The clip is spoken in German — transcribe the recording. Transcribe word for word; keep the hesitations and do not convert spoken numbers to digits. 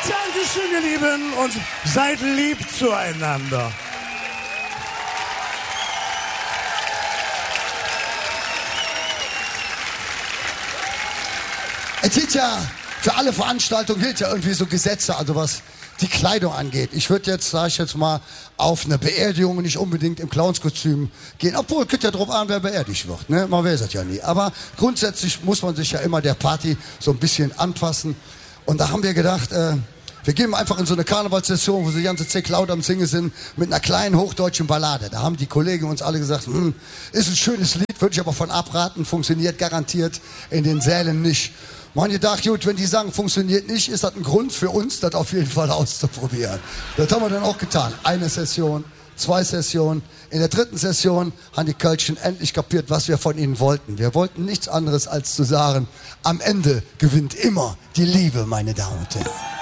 Dankeschön, ihr Lieben, und seid lieb zueinander. Es gilt ja, für alle Veranstaltungen gilt ja irgendwie so Gesetze, also was die Kleidung angeht. Ich würde jetzt, sage ich jetzt mal, auf eine Beerdigung nicht unbedingt im Clownskostüm gehen. Obwohl, es kommt ja drauf an, wer beerdigt wird. Ne? Man weiß es ja nie. Aber grundsätzlich muss man sich ja immer der Party so ein bisschen anpassen. Und da haben wir gedacht, äh, wir gehen einfach in so eine Karnevalssession, wo sie die ganze Zeit laut am Singen sind, mit einer kleinen hochdeutschen Ballade. Da haben die Kollegen uns alle gesagt, hm, ist ein schönes Lied, würde ich aber von abraten, funktioniert garantiert in den Sälen nicht. Man gedacht, gut, wenn die sagen, funktioniert nicht, ist das ein Grund für uns, das auf jeden Fall auszuprobieren. Das haben wir dann auch getan. Eine Session, zwei Sessionen. In der dritten Session haben die Kölschen endlich kapiert, was wir von ihnen wollten. Wir wollten nichts anderes als zu sagen, am Ende gewinnt immer die Liebe, meine Damen und Herren.